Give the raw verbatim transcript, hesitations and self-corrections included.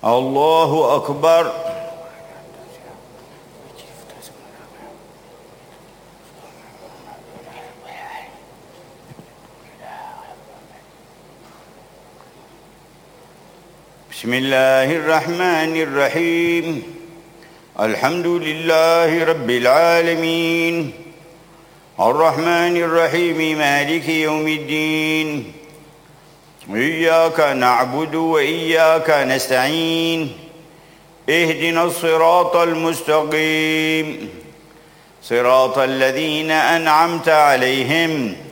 الله أكبر. بسم الله الرحمن الرحيم. الحمد لله رب العالمين الرحمن الرحيم مالك يوم الدين. إياك نعبد وإياك نستعين. اهدنا الصراط المستقيم صراط الذين أنعمت عليهم